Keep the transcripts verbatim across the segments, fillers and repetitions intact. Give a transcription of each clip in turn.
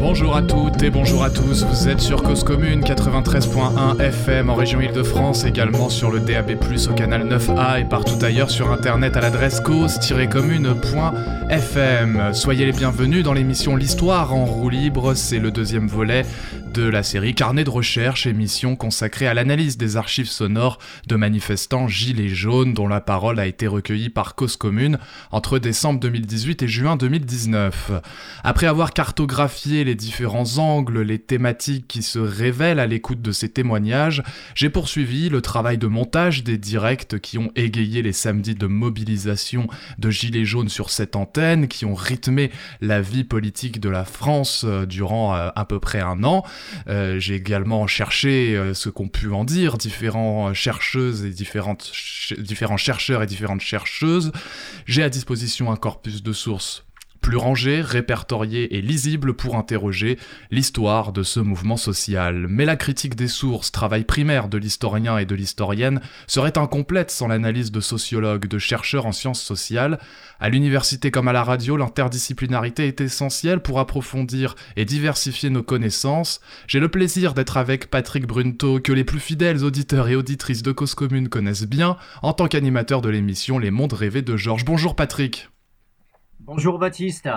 Bonjour à toutes et bonjour à tous, vous êtes sur Cause Commune quatre-vingt-treize point un F M en région Île-de-France, également sur le D A B plus, au canal neuf A et partout ailleurs sur internet à l'adresse cause tiret commune point F M. Soyez les bienvenus dans l'émission L'Histoire en roue libre, c'est le deuxième volet de la série Carnet de recherche, émission consacrée à l'analyse des archives sonores de manifestants gilets jaunes dont la parole a été recueillie par Cause Commune entre décembre deux mille dix-huit et juin deux mille dix-neuf. Après avoir cartographié les différents angles, les thématiques qui se révèlent à l'écoute de ces témoignages, j'ai poursuivi le travail de montage des directs qui ont égayé les samedis de mobilisation de gilets jaunes sur cette antenne, qui ont rythmé la vie politique de la France durant euh, à peu près un an. Euh, j'ai également cherché euh, ce qu'ont pu en dire différents chercheuses et différentes ch- différents chercheurs et différentes chercheuses. J'ai à disposition un corpus de sources plus rangé, répertorié et lisible pour interroger l'histoire de ce mouvement social. Mais la critique des sources, travail primaire de l'historien et de l'historienne, serait incomplète sans l'analyse de sociologues, de chercheurs en sciences sociales. À l'université comme à la radio, l'interdisciplinarité est essentielle pour approfondir et diversifier nos connaissances. J'ai le plaisir d'être avec Patrick Brunto, que les plus fidèles auditeurs et auditrices de Cause Commune connaissent bien, en tant qu'animateur de l'émission Les Mondes Rêvés de Georges. Bonjour Patrick. Bonjour Baptiste.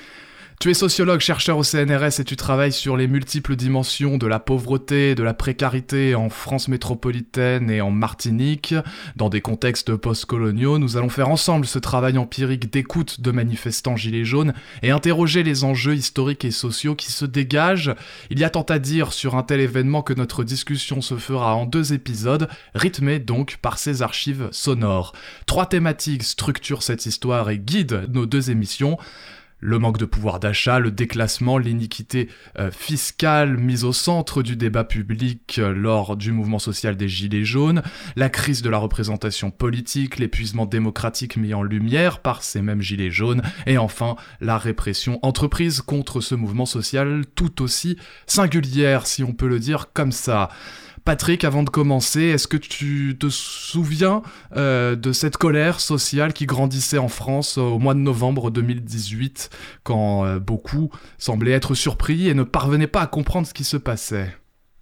Tu es sociologue, chercheur au C N R S et tu travailles sur les multiples dimensions de la pauvreté, de la précarité en France métropolitaine et en Martinique. Dans des contextes post-coloniaux, nous allons faire ensemble ce travail empirique d'écoute de manifestants gilets jaunes et interroger les enjeux historiques et sociaux qui se dégagent. Il y a tant à dire sur un tel événement que notre discussion se fera en deux épisodes, rythmés donc par ces archives sonores. Trois thématiques structurent cette histoire et guident nos deux émissions. Le manque de pouvoir d'achat, le déclassement, l'iniquité euh, fiscale mise au centre du débat public euh, lors du mouvement social des Gilets jaunes, la crise de la représentation politique, l'épuisement démocratique mis en lumière par ces mêmes Gilets jaunes, et enfin la répression entreprise contre ce mouvement social tout aussi singulière, si on peut le dire comme ça. Patrick, avant de commencer, est-ce que tu te souviens euh, de cette colère sociale qui grandissait en France euh, au mois de novembre deux mille dix-huit, quand euh, beaucoup semblaient être surpris et ne parvenaient pas à comprendre ce qui se passait ?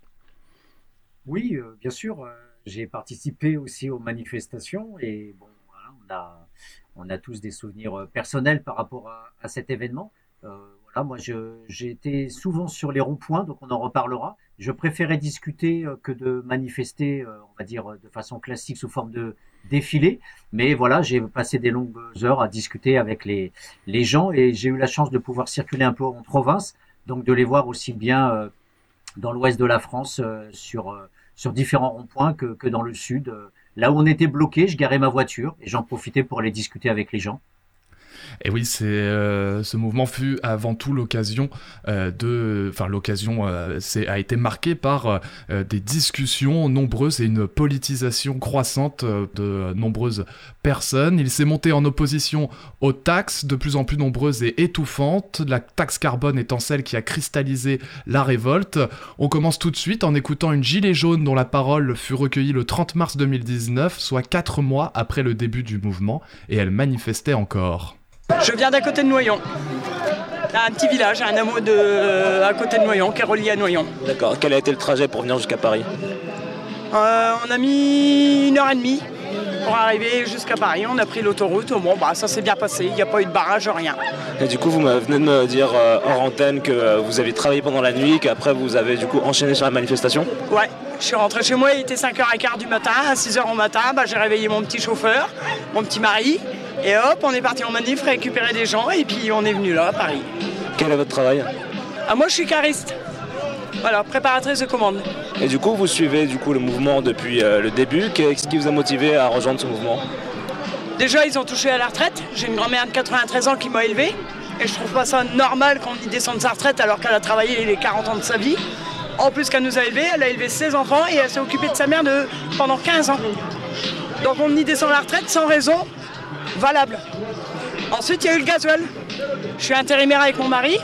Oui, euh, bien sûr. Euh, j'ai participé aussi aux manifestations et bon, voilà, on a, on a tous des souvenirs euh, personnels par rapport à, à cet événement. Euh, voilà, moi, je, j'ai été souvent sur les ronds-points, donc on en reparlera. Je préférais discuter euh, que de manifester, euh, on va dire, de façon classique sous forme de défilé. Mais voilà, j'ai passé des longues heures à discuter avec les, les gens et j'ai eu la chance de pouvoir circuler un peu en province, donc de les voir aussi bien euh, dans l'ouest de la France, euh, sur, euh, sur différents ronds-points que, que dans le sud. Euh, là où on était bloqué, je garais ma voiture et j'en profitais pour aller discuter avec les gens. Et oui, c'est, euh, ce mouvement fut avant tout l'occasion euh, de... Enfin, l'occasion euh, c'est, a été marquée par euh, des discussions nombreuses et une politisation croissante euh, de nombreuses personnes. Il s'est monté en opposition aux taxes, de plus en plus nombreuses et étouffantes, la taxe carbone étant celle qui a cristallisé la révolte. On commence tout de suite en écoutant une gilet jaune dont la parole fut recueillie le trente mars deux mille dix-neuf, soit quatre mois après le début du mouvement, et elle manifestait encore. Je viens d'à côté de Noyon, un petit village, un hameau de, euh, à côté de Noyon, qui est relié à Noyon. D'accord. Quel a été le trajet pour venir jusqu'à Paris ? euh, On a mis une heure et demie pour arriver jusqu'à Paris. On a pris l'autoroute. Bon, bah ça s'est bien passé. Il n'y a pas eu de barrage, rien. Et du coup, vous venez de me dire euh, hors antenne que euh, vous avez travaillé pendant la nuit, qu'après vous avez du coup enchaîné sur la manifestation ? Ouais. Je suis rentré chez moi, il était cinq heures quinze du matin. À six heures au matin, bah, j'ai réveillé mon petit chauffeur, mon petit mari. Et hop, on est parti en manif, récupérer des gens. Et puis on est venu là, à Paris. Quel est votre travail ? Ah, moi, je suis cariste. Voilà, préparatrice de commande. Et du coup, vous suivez du coup le mouvement depuis euh, le début. Qu'est-ce qui vous a motivé à rejoindre ce mouvement ? Déjà, ils ont touché à la retraite. J'ai une grand-mère de quatre-vingt-treize ans qui m'a élevé. Et je trouve pas ça normal qu'on y descende sa retraite alors qu'elle a travaillé les quarante ans de sa vie. En plus qu'elle nous a élevés, elle a élevé ses enfants et elle s'est occupée de sa mère de, pendant quinze ans. Donc on y descend à la retraite sans raison valable. Ensuite, il y a eu le gasoil. Je suis intérimaire avec mon mari.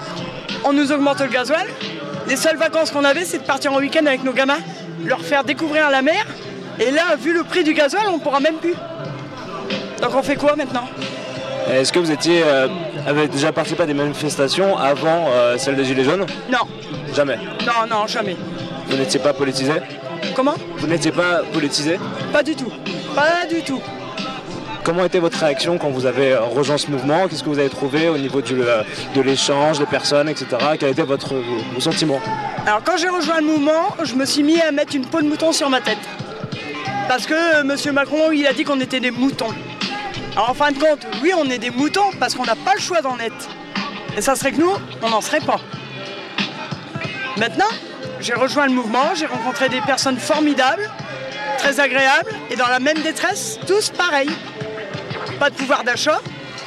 On nous augmente le gasoil. Les seules vacances qu'on avait, c'est de partir en week-end avec nos gamins, leur faire découvrir la mer. Et là, vu le prix du gasoil, on ne pourra même plus. Donc on fait quoi maintenant ? Est-ce que vous étiez euh, avez déjà participé à des manifestations avant euh, celle des Gilets jaunes? Non. Jamais? Non, non, jamais. Vous n'étiez pas politisé? Comment? Vous n'étiez pas politisé? Pas du tout. Pas du tout. Comment était votre réaction quand vous avez rejoint ce mouvement? Qu'est-ce que vous avez trouvé au niveau du, de l'échange, des personnes, et cetera? Quel était votre vos, vos sentiments? Alors quand j'ai rejoint le mouvement, je me suis mis à mettre une peau de mouton sur ma tête. Parce que euh, M. Macron, il a dit qu'on était des moutons. Alors en fin de compte, oui, on est des moutons parce qu'on n'a pas le choix d'en être. Et ça serait que nous, on n'en serait pas. Maintenant, j'ai rejoint le mouvement, j'ai rencontré des personnes formidables, très agréables, et dans la même détresse, tous pareils. Pas de pouvoir d'achat.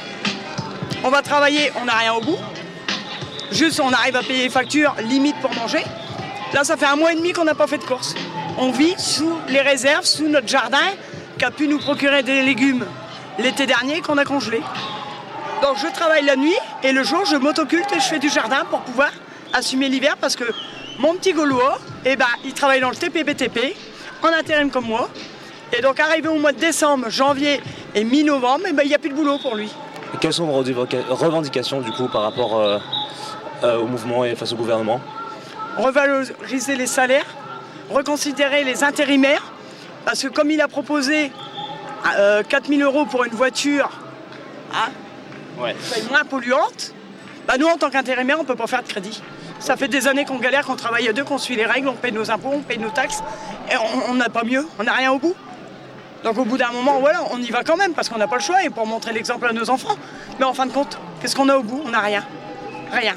On va travailler, on n'a rien au bout. Juste, on arrive à payer les factures, limite pour manger. Là, ça fait un mois et demi qu'on n'a pas fait de course. On vit sous les réserves, sous notre jardin, qui a pu nous procurer des légumes l'été dernier qu'on a congelés. Donc, je travaille la nuit et le jour, je m'autoculte et je fais du jardin pour pouvoir assumer l'hiver parce que mon petit Gaulois, eh ben, il travaille dans le T P B T P, en intérim comme moi. Et donc, arrivé au mois de décembre, janvier et mi-novembre, eh ben, il n'y a plus de boulot pour lui. Et quelles sont vos revendications, du coup, par rapport euh, euh, au mouvement et face au gouvernement? Revaloriser les salaires, reconsidérer les intérimaires, parce que comme il a proposé euh, quatre mille euros pour une voiture hein, ouais. moins polluante, bah nous, en tant qu'intérimaires, on ne peut pas faire de crédit. Ça fait des années qu'on galère, qu'on travaille à deux, qu'on suit les règles, on paye nos impôts, on paye nos taxes, et on n'a pas mieux, on n'a rien au bout. Donc au bout d'un moment, voilà, on y va quand même, parce qu'on n'a pas le choix, et pour montrer l'exemple à nos enfants. Mais en fin de compte, qu'est-ce qu'on a au bout? On n'a rien. Rien.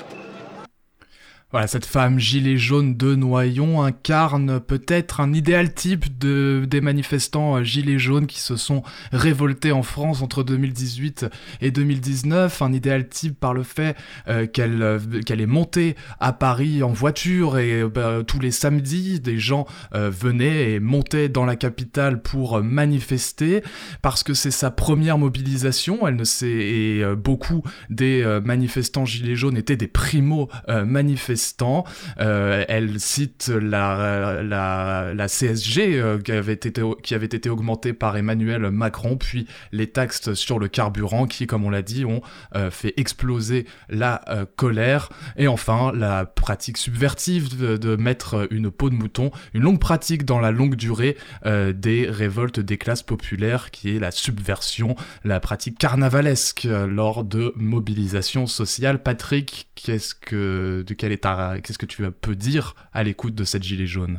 Voilà, cette femme gilet jaune de Noyon incarne peut-être un idéal type de, des manifestants gilets jaunes qui se sont révoltés en France entre deux mille dix-huit et deux mille dix-neuf, un idéal type par le fait euh, qu'elle, euh, qu'elle est montée à Paris en voiture et euh, tous les samedis, des gens euh, venaient et montaient dans la capitale pour manifester parce que c'est sa première mobilisation, elle ne sait, et euh, beaucoup des euh, manifestants gilets jaunes étaient des primo-manifestants. Euh, elle cite la, la, la C S G euh, qui, avait été, qui avait été augmentée par Emmanuel Macron, puis les taxes sur le carburant qui, comme on l'a dit, ont euh, fait exploser la euh, colère. Et enfin, la pratique subversive de, de mettre une peau de mouton, une longue pratique dans la longue durée euh, des révoltes des classes populaires, qui est la subversion, la pratique carnavalesque euh, lors de mobilisations sociales. Patrick, qu'est-ce que, de quel est ta Qu'est-ce que tu peux dire à l'écoute de cette gilet jaune?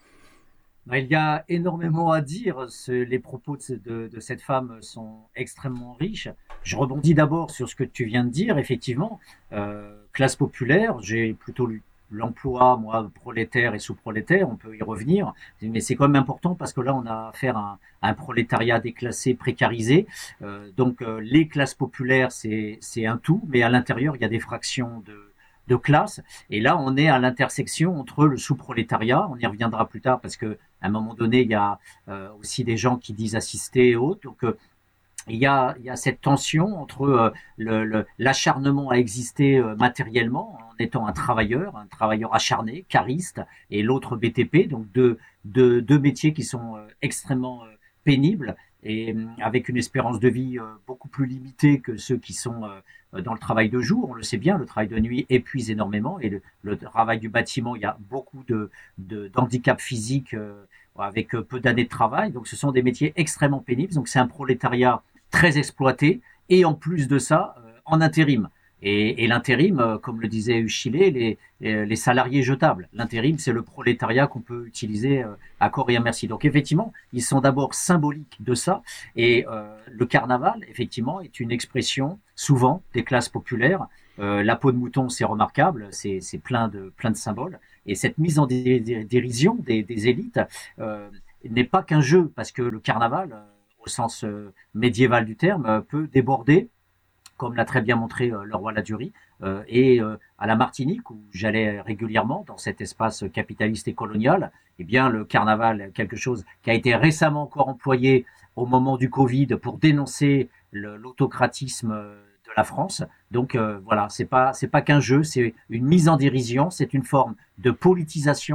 Il y a énormément à dire. Les propos de, de, de cette femme sont extrêmement riches. Je rebondis d'abord sur ce que tu viens de dire. Effectivement, euh, classe populaire, j'ai plutôt lu l'emploi, moi, prolétaire et sous-prolétaire, on peut y revenir, mais c'est quand même important parce que là, on a affaire à un, à un prolétariat déclassé, précarisé. Euh, donc, euh, les classes populaires, c'est, c'est un tout, mais à l'intérieur, il y a des fractions de de classe. Et là, on est à l'intersection entre le sous-prolétariat, on y reviendra plus tard parce que à un moment donné, il y a euh, aussi des gens qui disent assister et autres. Donc, euh, il y a, il y a cette tension entre euh, le, le, l'acharnement à exister euh, matériellement en étant un travailleur, un travailleur acharné, cariste, et l'autre B T P, donc deux, deux, deux métiers qui sont euh, extrêmement euh, pénibles et euh, avec une espérance de vie euh, beaucoup plus limitée que ceux qui sont euh, dans le travail de jour. On le sait bien, le travail de nuit épuise énormément et le, le travail du bâtiment, il y a beaucoup de, de, d'handicap physique euh, avec peu d'années de travail. Donc ce sont des métiers extrêmement pénibles. Donc c'est un prolétariat très exploité et en plus de ça, euh, en intérim. Et, et l'intérim, euh, comme le disait Uchilé, les, les, les salariés jetables. L'intérim, c'est le prolétariat qu'on peut utiliser euh, à corps et à merci. Donc effectivement, ils sont d'abord symboliques de ça. Et euh, le carnaval, effectivement, est une expression souvent des classes populaires. Euh, la peau de mouton, c'est remarquable, c'est, c'est plein de plein de symboles. Et cette mise en dé, dé, dérision des, des élites euh, n'est pas qu'un jeu, parce que le carnaval, euh, au sens euh, médiéval du terme, euh, peut déborder, comme l'a très bien montré euh, le roi Ladurie, euh, et euh, à la Martinique, où j'allais régulièrement dans cet espace capitaliste et colonial, eh bien le carnaval, quelque chose qui a été récemment encore employé au moment du Covid pour dénoncer le, l'autocratisme de la France. Donc euh, voilà, c'est pas c'est pas qu'un jeu, c'est une mise en dérision, c'est une forme de politisation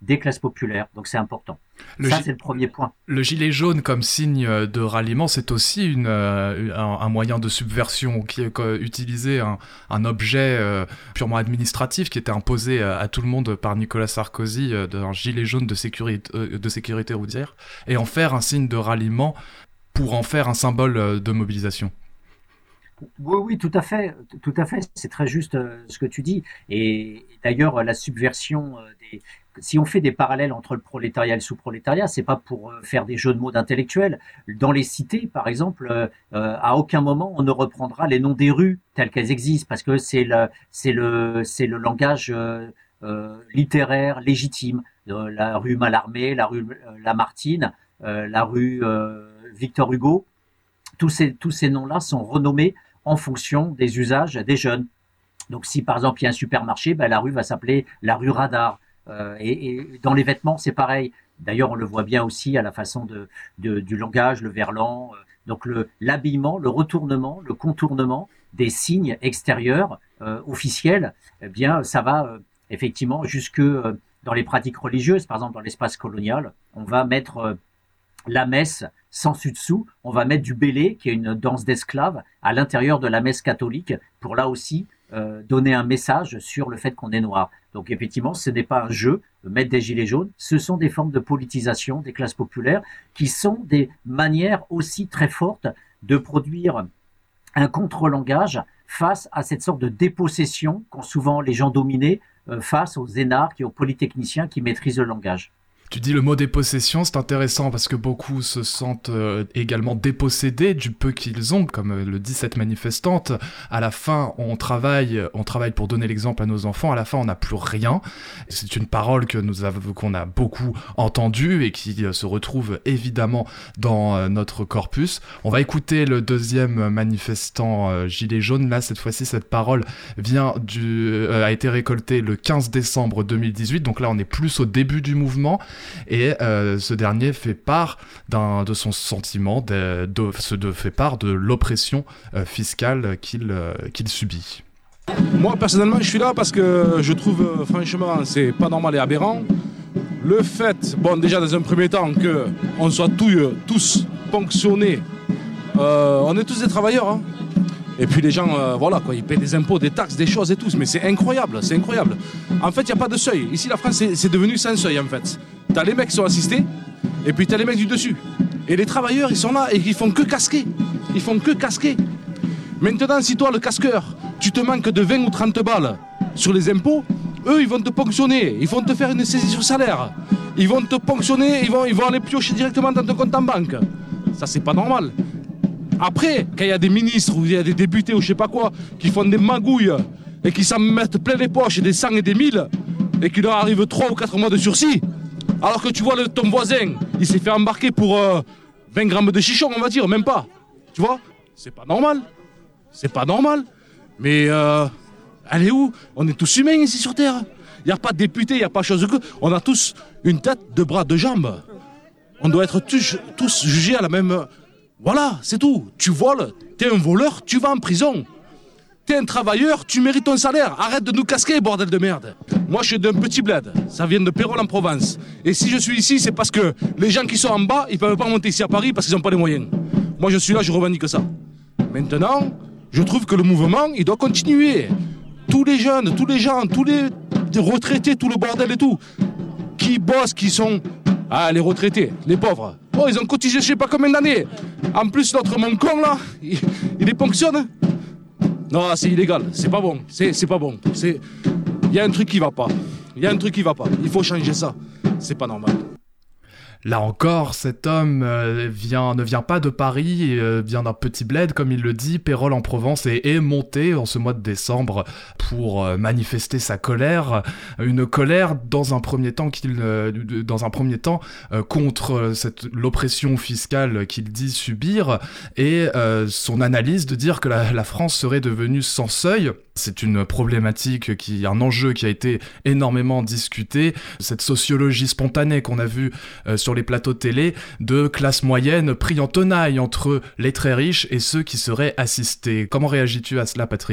des classes populaires. Donc c'est important. Le Ça, gi- c'est le premier point. Le gilet jaune comme signe de ralliement, c'est aussi une, euh, un, un moyen de subversion qui est euh, utiliser un, un objet euh, purement administratif qui était imposé à, à tout le monde par Nicolas Sarkozy, euh, d'un gilet jaune de sécurité, euh, de sécurité routière, et en faire un signe de ralliement pour en faire un symbole euh, de mobilisation. Oui, oui, tout à fait, tout à fait. C'est très juste euh, ce que tu dis. Et d'ailleurs, la subversion euh, des... Si on fait des parallèles entre le prolétariat et le sous-prolétariat, c'est pas pour euh, faire des jeux de mots d'intellectuels. Dans les cités, par exemple, euh, euh, à aucun moment on ne reprendra les noms des rues telles qu'elles existent, parce que c'est le, c'est le, c'est le langage euh, euh, littéraire légitime. Euh, la rue Mallarmé, la rue euh, Lamartine, euh, la rue euh, Victor Hugo. Tous ces, tous ces noms-là sont renommés en fonction des usages des jeunes. Donc si par exemple il y a un supermarché, ben, la rue va s'appeler la rue Radar. Euh, et, et dans les vêtements, c'est pareil. D'ailleurs, on le voit bien aussi à la façon de, de, du langage, le verlan. Euh, donc le, l'habillement, le retournement, le contournement des signes extérieurs euh, officiels, eh bien ça va euh, effectivement jusque euh, dans les pratiques religieuses. Par exemple, dans l'espace colonial, on va mettre euh, la messe sans dessus-dessous, on va mettre du bélé, qui est une danse d'esclaves, à l'intérieur de la messe catholique, pour là aussi euh, donner un message sur le fait qu'on est noir. Donc effectivement, ce n'est pas un jeu, mettre des gilets jaunes, ce sont des formes de politisation des classes populaires, qui sont des manières aussi très fortes de produire un contre-langage face à cette sorte de dépossession qu'ont souvent les gens dominés euh, face aux énarques et aux polytechniciens qui maîtrisent le langage. Tu dis le mot dépossession, c'est intéressant parce que beaucoup se sentent euh, également dépossédés du peu qu'ils ont, comme euh, le dit cette manifestante. À la fin, on travaille, on travaille pour donner l'exemple à nos enfants. À la fin, on n'a plus rien. C'est une parole que nous avons, qu'on a beaucoup entendue et qui euh, se retrouve évidemment dans euh, notre corpus. On va écouter le deuxième manifestant euh, gilet jaune. Là, cette fois-ci, cette parole vient du, euh, a été récoltée le quinze décembre deux mille dix-huit. Donc là, on est plus au début du mouvement. Et euh, ce dernier fait part d'un, de son sentiment, de, de, de, fait part de l'oppression euh, fiscale qu'il, euh, qu'il subit. Moi, personnellement, je suis là parce que je trouve, euh, franchement, c'est pas normal et aberrant. Le fait, bon, déjà dans un premier temps, qu'on soit tous, euh, tous ponctionnés, euh, on est tous des travailleurs, hein. Et puis les gens, euh, voilà, quoi, ils paient des impôts, des taxes, des choses et tout, mais c'est incroyable, c'est incroyable. En fait, il n'y a pas de seuil. Ici, la France, c'est, c'est devenu sans seuil, en fait. T'as les mecs qui sont assistés, et puis t'as les mecs du dessus. Et les travailleurs, ils sont là, et ils font que casquer. Ils font que casquer. Maintenant, si toi, le casqueur, tu te manques de vingt ou trente balles sur les impôts, eux, ils vont te ponctionner, ils vont te faire une saisie sur salaire. Ils vont te ponctionner, ils vont, ils vont aller piocher directement dans ton compte en banque. Ça, c'est pas normal. Après, quand il y a des ministres ou il y a des députés ou je sais pas quoi qui font des magouilles et qui s'en mettent plein les poches, des cent et des mille, et qu'il leur arrive trois ou quatre mois de sursis, alors que tu vois le, ton voisin, il s'est fait embarquer pour euh, vingt grammes de chichon, on va dire, même pas. Tu vois, c'est pas normal. C'est pas normal. Mais euh, elle est où? On est tous humains ici sur Terre. Il n'y a pas de député, il n'y a pas chose que... On a tous une tête, deux bras, deux jambes. On doit être tous, tous jugés à la même... Voilà, c'est tout. Tu voles, t'es un voleur, tu vas en prison. T'es un travailleur, tu mérites ton salaire. Arrête de nous casquer, bordel de merde. Moi, je suis d'un petit bled. Ça vient de Pérol en Provence. Et si je suis ici, c'est parce que les gens qui sont en bas, ils peuvent pas monter ici à Paris parce qu'ils n'ont pas les moyens. Moi, je suis là, je revendique ça. Maintenant, je trouve que le mouvement, il doit continuer. Tous les jeunes, tous les gens, tous les retraités, tout le bordel et tout, qui bossent, qui sont... Ah, les retraités, les pauvres. Oh, ils ont cotisé je sais pas combien d'années. En plus, notre mon con, là, il, il les ponctionne. Non, c'est illégal. C'est pas bon. C'est, c'est pas bon. C'est... Il y a un truc qui va pas. Il y a un truc qui va pas. Il faut changer ça. C'est pas normal. Là encore, cet homme euh, vient, ne vient pas de Paris, euh, vient d'un petit bled, comme il le dit, Pérol en Provence, et est monté en ce mois de décembre pour euh, manifester sa colère, une colère dans un premier temps qu'il, euh, dans un premier temps euh, contre cette, l'oppression fiscale qu'il dit subir, et euh, son analyse de dire que la, la France serait devenue sans seuil. C'est une problématique, qui, un enjeu qui a été énormément discuté, cette sociologie spontanée qu'on a vue euh, sur les plateaux de télé, de classe moyenne pris en tenaille entre les très riches et ceux qui seraient assistés. Comment réagis-tu à cela, Patrick ?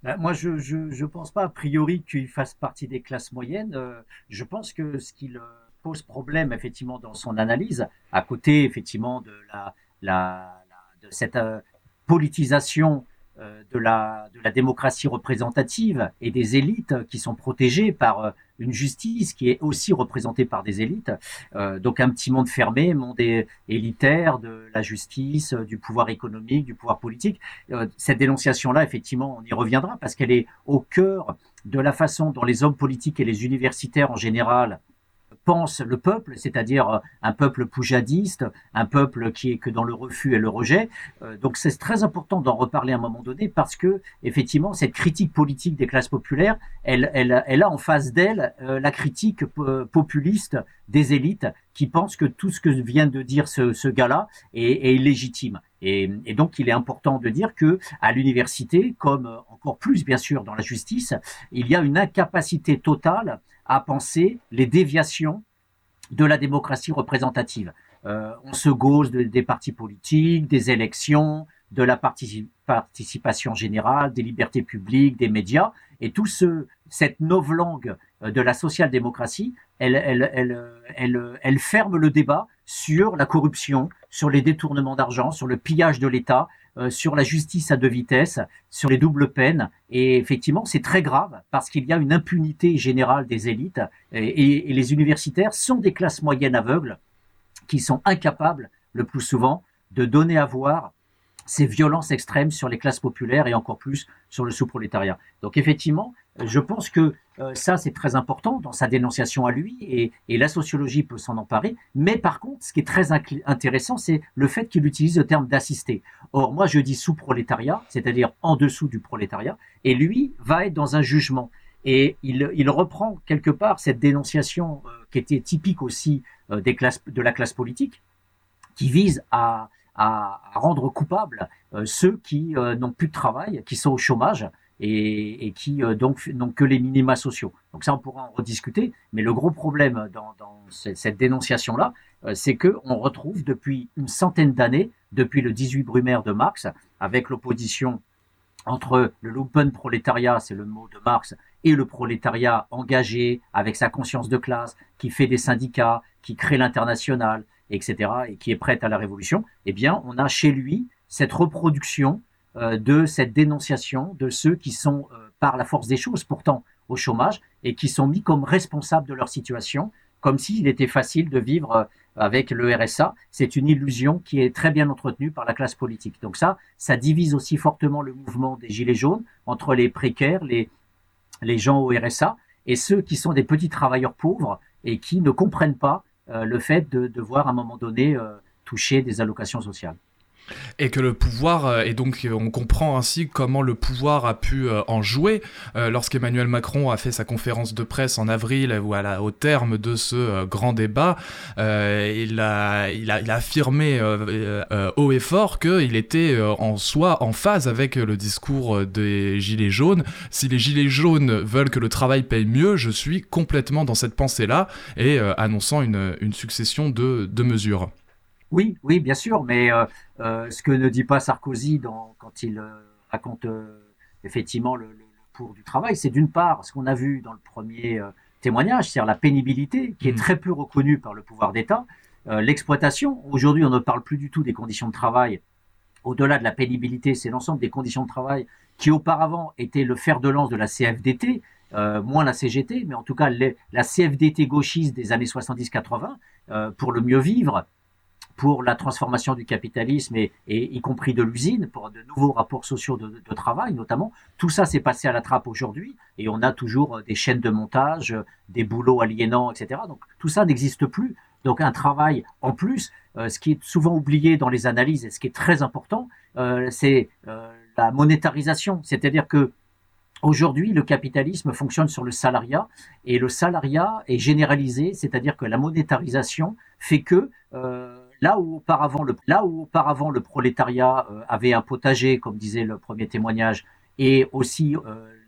Ben, moi, je, je, je pense pas a priori qu'il fasse partie des classes moyennes. Euh, je pense que ce qu'il euh, pose problème, effectivement, dans son analyse, à côté, effectivement, de la, la, la de cette euh, politisation euh, de la, de la démocratie représentative et des élites qui sont protégées par euh, une justice qui est aussi représentée par des élites. Euh, donc un petit monde fermé, monde é- élitaire de la justice, euh, du pouvoir économique, du pouvoir politique. Euh, cette dénonciation-là, effectivement, on y reviendra parce qu'elle est au cœur de la façon dont les hommes politiques et les universitaires en général pense le peuple, c'est-à-dire un peuple poujadiste, un peuple qui est que dans le refus et le rejet. Euh, donc c'est très important d'en reparler à un moment donné parce que effectivement cette critique politique des classes populaires, elle, elle, elle a en face d'elle euh, la critique euh, populiste des élites qui pensent que tout ce que vient de dire ce, ce gars-là est, est illégitime. Et, et donc il est important de dire que à l'université, comme encore plus bien sûr dans la justice, il y a une incapacité totale à penser les déviations de la démocratie représentative. Euh, on se gauze de, des partis politiques, des élections, de la particip- participation générale, des libertés publiques, des médias, et tout ce, cette novlangue de la social-démocratie, elle, elle, elle, elle, elle ferme le débat sur la corruption, sur les détournements d'argent, sur le pillage de l'État, Euh, sur la justice à deux vitesses, sur les doubles peines. Et effectivement, c'est très grave parce qu'il y a une impunité générale des élites et, et, et les universitaires sont des classes moyennes aveugles qui sont incapables, le plus souvent, de donner à voir ces violences extrêmes sur les classes populaires et encore plus sur le sous-prolétariat. Donc effectivement, je pense que euh, ça c'est très important dans sa dénonciation à lui et, et la sociologie peut s'en emparer. Mais par contre, ce qui est très inc- intéressant, c'est le fait qu'il utilise le terme d'assister. Or, moi je dis sous-prolétariat, c'est-à-dire en dessous du prolétariat, et lui va être dans un jugement. Et il, il reprend quelque part cette dénonciation euh, qui était typique aussi euh, des classes, de la classe politique, qui vise à à, à rendre coupables euh, ceux qui euh, n'ont plus de travail, qui sont au chômage et, et qui euh, donc n'ont que les minima sociaux. Donc ça, on pourra en rediscuter. Mais le gros problème dans, dans cette, cette dénonciation-là, euh, c'est que on retrouve depuis une centaine d'années, depuis le dix-huit Brumaire de Marx, avec l'opposition entre le lumpenprolétariat, c'est le mot de Marx, et le prolétariat engagé avec sa conscience de classe, qui fait des syndicats, qui crée l'international, et cetera, et qui est prête à la révolution, eh bien, on a chez lui cette reproduction euh, de cette dénonciation de ceux qui sont, euh, par la force des choses, pourtant au chômage, et qui sont mis comme responsables de leur situation, comme s'il était facile de vivre euh, avec le R S A. C'est une illusion qui est très bien entretenue par la classe politique. Donc ça, ça divise aussi fortement le mouvement des Gilets jaunes entre les précaires, les, les gens au R S A, et ceux qui sont des petits travailleurs pauvres et qui ne comprennent pas Euh, le fait de devoir à un moment donné euh, toucher des allocations sociales. Et que le pouvoir, et donc on comprend ainsi comment le pouvoir a pu en jouer euh, lorsqu'Emmanuel Macron a fait sa conférence de presse en avril, où à la, au terme de ce euh, grand débat, euh, il, a, il, a, il a affirmé euh, euh, haut et fort qu'il était euh, en soi en phase avec le discours des Gilets jaunes. Si les Gilets jaunes veulent que le travail paye mieux, je suis complètement dans cette pensée-là, et euh, annonçant une, une succession de, de mesures. Oui, oui, bien sûr, mais euh, euh, ce que ne dit pas Sarkozy dans, quand il euh, raconte euh, effectivement le, le, le pour du travail, c'est d'une part ce qu'on a vu dans le premier euh, témoignage, c'est-à-dire la pénibilité, qui est très peu reconnue par le pouvoir d'État, euh, l'exploitation. Aujourd'hui, on ne parle plus du tout des conditions de travail. Au-delà de la pénibilité, c'est l'ensemble des conditions de travail qui auparavant étaient le fer de lance de la C F D T, euh, moins la C G T, mais en tout cas les, la C F D T gauchiste des années soixante-dix quatre-vingts, euh, pour le mieux vivre, pour la transformation du capitalisme et, et y compris de l'usine, pour de nouveaux rapports sociaux de, de travail notamment. Tout ça s'est passé à la trappe aujourd'hui et on a toujours des chaînes de montage, des boulots aliénants, et cetera. Donc tout ça n'existe plus. Donc un travail en plus, euh, ce qui est souvent oublié dans les analyses et ce qui est très important, euh, c'est euh, la monétarisation. C'est-à-dire que aujourd'hui, le capitalisme fonctionne sur le salariat et le salariat est généralisé, c'est-à-dire que la monétarisation fait que euh, Là où auparavant le, là où auparavant le prolétariat euh, avait un potager, comme disait le premier témoignage, et aussi euh,